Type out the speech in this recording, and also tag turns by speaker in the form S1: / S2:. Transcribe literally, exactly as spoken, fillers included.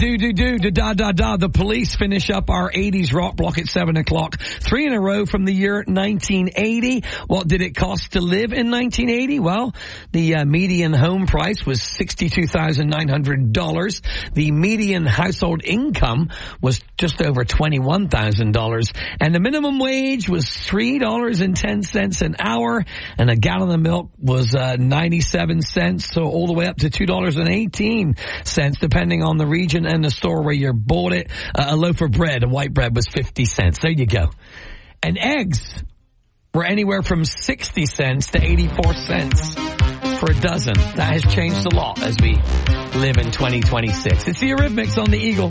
S1: Do, do, do, da, da, da, da. The Police finish up our eighties rock block at seven o'clock. Three in a row from the year nineteen eighty. What did it cost to live in nineteen eighty? Well, the uh, median home price was sixty-two thousand nine hundred dollars. The median household income was just over twenty-one thousand dollars. And the minimum wage was three dollars and ten cents an hour. And a gallon of milk was uh, ninety-seven cents, so all the way up to two dollars and eighteen cents, depending on the region and the store where you bought it. Uh, a loaf of bread, a white bread, was fifty cents. There you go. And eggs were anywhere from sixty cents to eighty-four cents for a dozen. That has changed a lot as we live in twenty twenty-six. It's the Eurythmics on the Eagle.